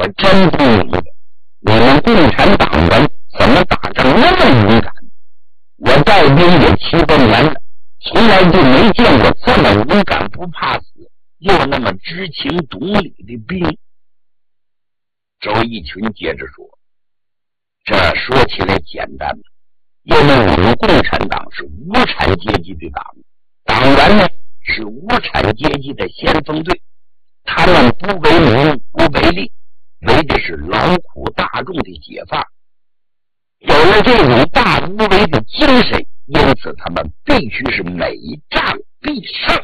真不明白，你们共产党人怎么打仗那么勇敢？我带兵也7多年了，从来就没见过这么勇敢不怕死又那么知情懂理的兵。周逸群接着说，这说起来简单了，因为我们共产党是无产阶级的党，党员呢是无产阶级的先锋队，他们不为名不为利，为的是劳苦大众的解放。有了这种大无为的精神，因此他们必须是每战必胜。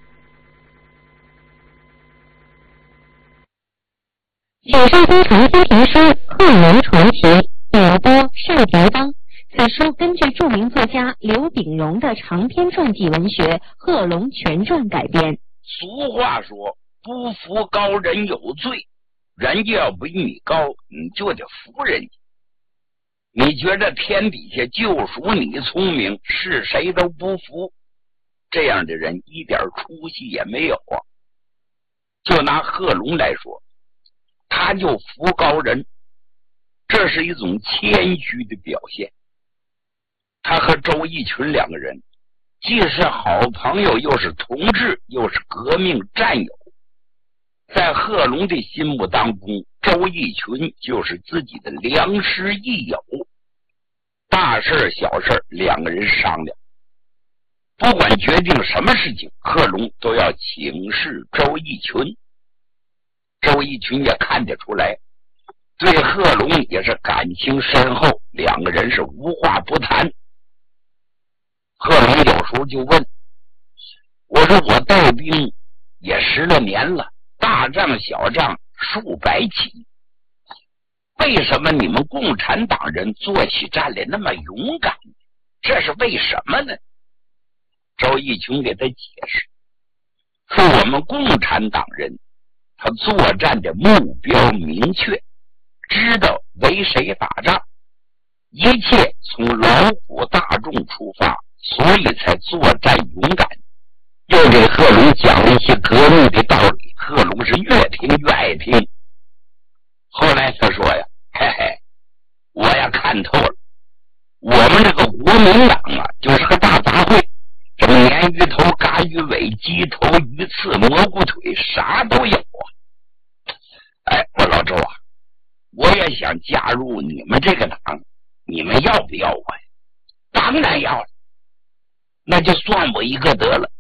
以上经常听评书《贺龙传奇》，演播单迪邦。此书根据著名作家刘秉荣的长篇传记文学《贺龙全传》改编。 俗话说，不服高人有罪，人家要比你高，你就得服人家。你觉得天底下就属你聪明，是谁都不服，这样的人一点出息也没有啊。就拿贺龙来说，他就服高人，这是一种谦虚的表现。他和周逸群两个人既是好朋友，又是同志，又是革命战友。在贺龙的心目当中，周逸群就是自己的良师益友，大事小事两个人商量，不管决定什么事情，贺龙都要请示周逸群。周逸群也看得出来，对贺龙也是感情深厚，两个人是无话不谈。贺龙有时候就问，我说我带兵也10多年了，大仗小仗数百起，为什么你们共产党人做起战来那么勇敢？这是为什么呢？周逸群给他解释，说我们共产党人他作战的目标明确，知道为谁打仗，一切从劳苦大众出发，所以才作战勇敢。又给贺龙讲了一些革命的道理，贺龙是越听越爱听。后来他说呀，嘿嘿，我呀看透了，我们这个国民党啊，就是个大杂烩，什么鲶鱼头、嘎鱼尾、鸡头、鱼刺、蘑菇腿，啥都有啊。哎，我老周啊，我也想加入你们这个党，你们要不要我呀？当然要了，那就算我一个得了。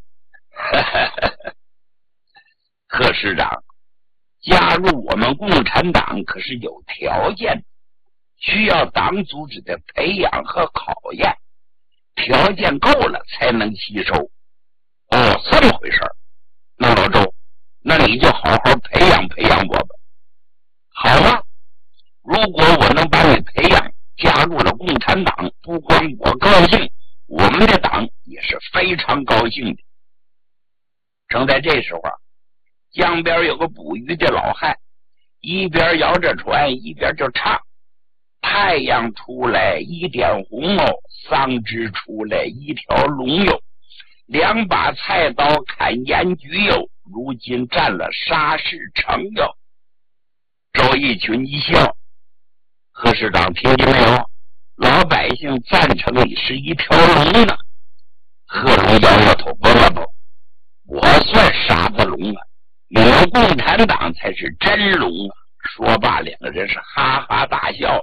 贺师长，加入我们共产党可是有条件，需要党组织的培养和考验，条件够了才能吸收。哦，这么回事。那老周，那你就好好培养培养我吧。好啊，如果我能把你培养，加入了共产党，不光我高兴，我们的党也是非常高兴的。正在这时候啊，江边有个捕鱼的老汉，一边摇着船一边就唱，太阳出来一点红哦，桑枝出来一条龙哟，2把菜刀砍烟菊哟，如今占了沙市城哟。周逸群一笑，贺市长听见没有？老百姓赞成你是一条龙呢。贺龙摇摇头，不，我算啥子龙啊？你们共产党才是真龙啊！说罢，两个人是哈哈大笑。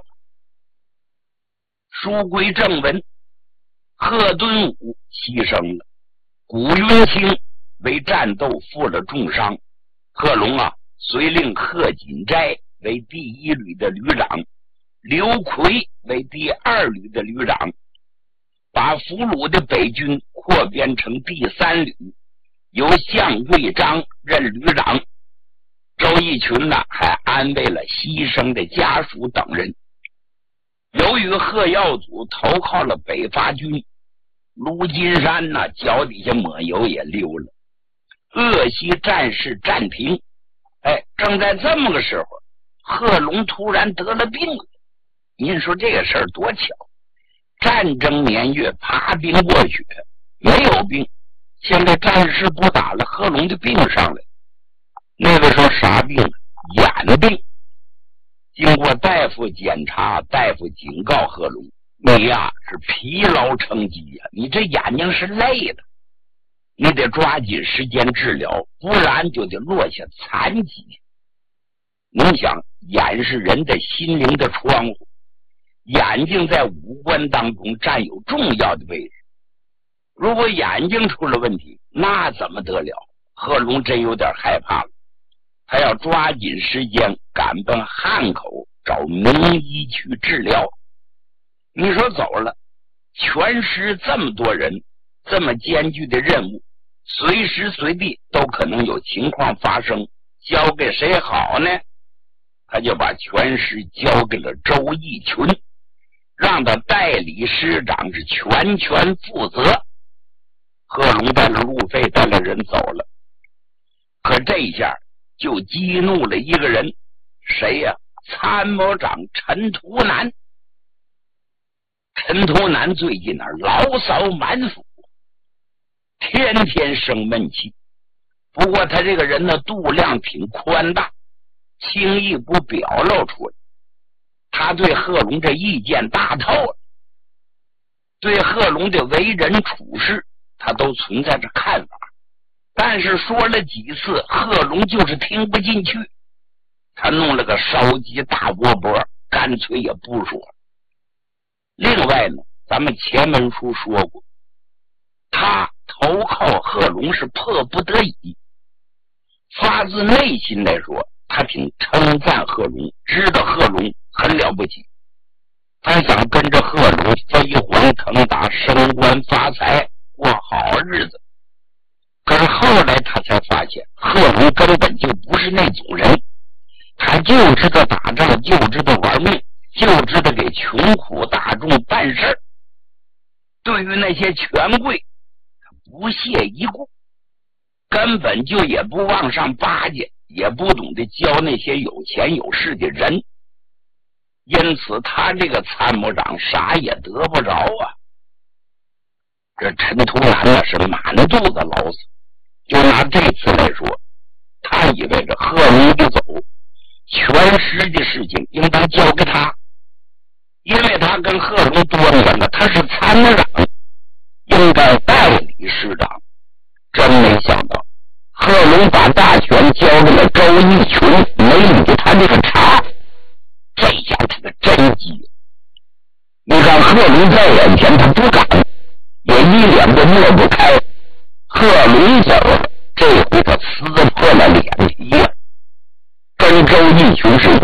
书归正文，贺敦武牺牲了，古云清为战斗负了重伤。贺龙啊，遂令贺锦斋为第1旅的旅长，刘奎为第2旅的旅长，把俘虏的北军扩编成第3旅，由向贵章任旅长。周逸群呢，还安慰了牺牲的家属等人。由于贺耀祖投靠了北伐军，卢金山呢脚底下抹油也溜了，鄂西战事暂停。正在这么个时候，贺龙突然得了病了。您说这个事儿多巧，战争年月爬冰过雪，没有病，现在战事不打了，贺龙的病上来。那个时候啥病？眼病。 经过大夫检查，大夫警告贺龙，你呀是疲劳成疾呀，你这眼睛是累的，你得抓紧时间治疗，不然就得落下残疾。你想，眼是人的心灵的窗户，眼睛在五官当中占有重要的位置，如果眼睛出了问题，那怎么得了？贺龙真有点害怕了，他要抓紧时间赶奔汉口找名医去治疗。你说走了，全师这么多人，这么艰巨的任务，随时随地都可能有情况发生，交给谁好呢？他就把全师交给了周逸群，让他代理师长，是全权负责。贺龙带了路费，带了人走了，可这一下就激怒了一个人，谁呀？参谋长陈图南。陈图南最近牢骚满腹，天天生闷气，不过他这个人呢，度量挺宽大，轻易不表露出来。他对贺龙这意见大透了，对贺龙的为人处事他都存在着看法，但是说了几次，贺龙就是听不进去。他弄了个烧鸡大窝脖，干脆也不说。另外呢，咱们前文书说过，他投靠贺龙是迫不得已，发自内心来说，他挺称赞贺龙，知道贺龙很了不起，他想跟着贺龙飞黄腾达，升官发财，过好日子。可是后来他才发现，贺龙根本就不是那种人，他就知道打仗，就知道玩命，就知道给穷苦大众办事。对于那些权贵，他不屑一顾，根本就也不往上巴结，也不懂得教那些有钱有势的人。因此他这个参谋长啥也得不着啊。这陈图南呢是满肚子牢骚，就拿这次来说，他以为这贺龙不走，全师的事情应当交给他，因为他跟贺龙多年了，他是参谋长，应该代理师长。真没想到贺龙把大权交给了周逸群，没理他这个茬，这下他可真急。你看贺龙在眼前他不敢，也一脸的抹不开。贺龙走了，这回他撕破了脸皮呀，跟周逸群是